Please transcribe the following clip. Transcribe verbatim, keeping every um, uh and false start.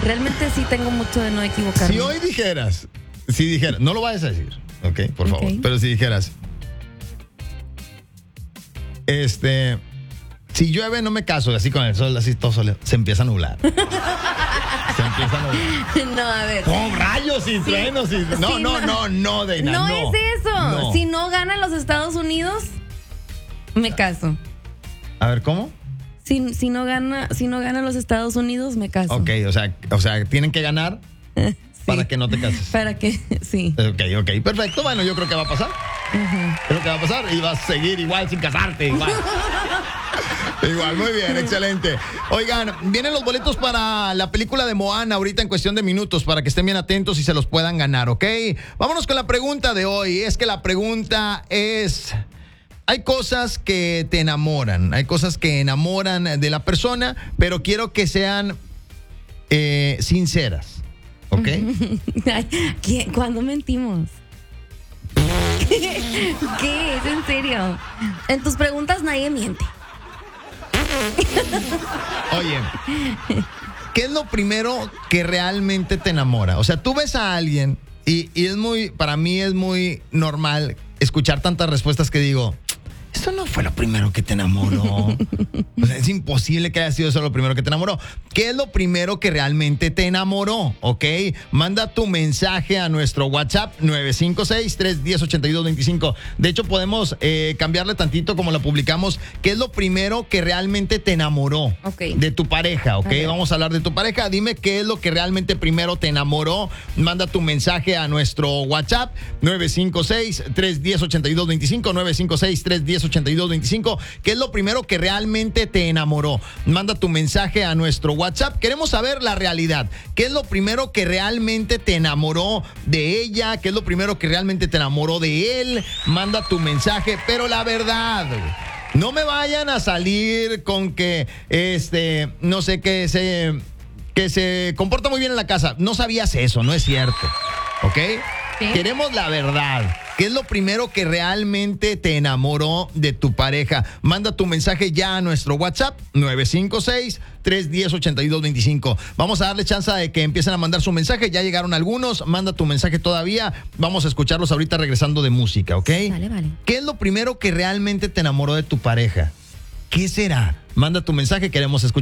Realmente sí tengo mucho de no equivocarme. Si hoy dijeras, si dijeras, no lo vayas a decir, ok, por favor, Ok. pero si dijeras, este, si llueve no me caso, así con el sol, así todo soleado, se empieza a nublar. Se empieza a nublar. No, a ver. Con rayos y truenos y... No, Sí, no, no. no, no, Deina, No, no. es eso. No. Si no ganan los Estados Unidos, me caso. A ver, ¿cómo? Si, si no gana, si no gana los Estados Unidos, me caso. Ok, o sea, o sea, tienen que ganar Sí. para que no te cases. Para que, sí. Ok, ok, perfecto. Bueno, yo creo que va a pasar. Creo que va a pasar y vas a seguir igual sin casarte, igual. Igual, muy bien, excelente. Oigan, vienen los boletos para la película de Moana ahorita en cuestión de minutos para que estén bien atentos y se los puedan ganar, ¿ok? Vámonos con la pregunta de hoy. Es que la pregunta es... Hay cosas que te enamoran, hay cosas que enamoran de la persona, pero quiero que sean eh, sinceras, ¿ok? Ay, ¿qué? ¿Cuándo mentimos? ¿Qué? ¿Es en serio? En tus preguntas nadie miente. Oye, ¿qué es lo primero que realmente te enamora? O sea, tú ves a alguien y, y es muy, para mí es muy normal escuchar tantas respuestas que digo, esto no fue lo primero que te enamoró. O sea, es imposible que haya sido eso lo primero que te enamoró. ¿Qué es lo primero que realmente te enamoró? ¿Ok? Manda tu mensaje a nuestro WhatsApp nueve cinco seis, tres uno cero, ocho dos dos cinco. De hecho, podemos eh, cambiarle tantito como la publicamos. ¿Qué es lo primero que realmente te enamoró Ok. de tu pareja? ¿Ok? A ver. Vamos a hablar de tu pareja. Dime qué es lo que realmente primero te enamoró. Manda tu mensaje a nuestro WhatsApp nueve cinco seis, tres uno cero, ocho dos dos cinco. nueve cinco seis, tres uno cero, ocho dos dos cinco. ¿Qué es lo primero que realmente te enamoró? Manda tu mensaje a nuestro WhatsApp. Queremos saber la realidad. ¿Qué es lo primero que realmente te enamoró de ella? ¿Qué es lo primero que realmente te enamoró de él? Manda tu mensaje, pero la verdad, no me vayan a salir con que, este, no sé, que se, que se comporta muy bien en la casa. No sabías eso, no es cierto. ¿Ok? Sí. Queremos la verdad. ¿Qué es lo primero que realmente te enamoró de tu pareja? Manda tu mensaje ya a nuestro WhatsApp nueve cinco seis, tres uno cero, ocho dos dos cinco. Vamos a darle chance de que empiecen a mandar su mensaje. Ya llegaron algunos. Manda tu mensaje todavía. Vamos a escucharlos ahorita regresando de música, ¿ok? Vale, vale. ¿Qué es lo primero que realmente te enamoró de tu pareja? ¿Qué será? Manda tu mensaje, queremos escuchar.